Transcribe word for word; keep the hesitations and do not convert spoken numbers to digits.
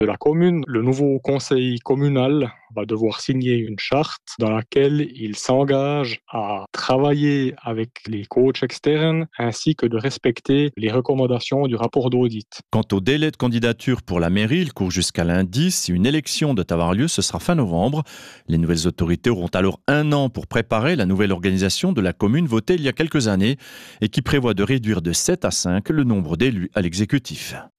de la commune. Le nouveau conseil communal va devoir signer une charte dans laquelle il s'engage à travailler avec les coachs externes ainsi que de respecter les recommandations du rapport d'audit. Quant au délai de candidature pour la mairie, il court jusqu'à lundi. Si une élection doit avoir lieu, ce sera fin novembre. Les nouvelles autorités auront alors un an pour préparer la nouvelle organisation de la commune votée il y a quelques années et qui prévoit de réduire de sept à cinq le nombre d'élus à l'exécutif.